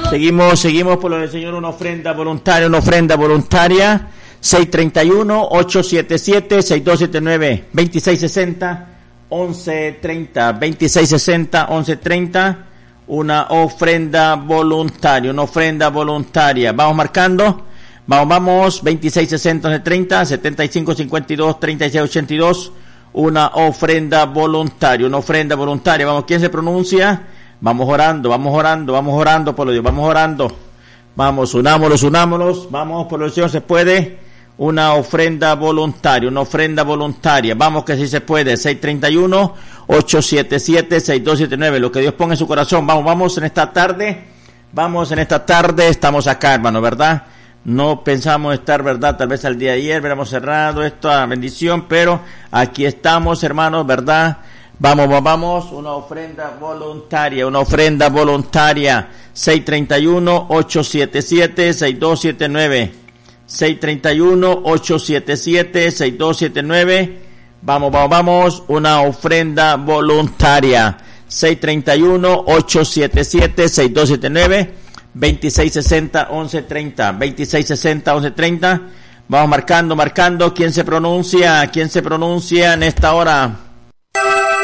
Seguimos por lo del Señor, una ofrenda voluntaria, 631-877-6279, 2660-1130, una ofrenda voluntaria, vamos marcando, vamos, 2660-1130, 7552-3682, una ofrenda voluntaria, vamos, ¿quién se pronuncia? Vamos orando por lo Dios, vamos orando. Vamos, unámonos, vamos por lo Señor, se puede. Una ofrenda voluntaria, vamos que sí se puede. 631-877-6279, lo que Dios ponga en su corazón. Vamos en esta tarde, estamos acá, hermano, ¿verdad? No pensamos estar, ¿verdad? Tal vez al día de ayer hubiéramos cerrado esta bendición, pero aquí estamos, hermanos, ¿verdad? Vamos, una ofrenda voluntaria, 631-877-6279, 631-877-6279, vamos, una ofrenda voluntaria, 631-877-6279, 2660-1130, vamos marcando, ¿quién se pronuncia en esta hora?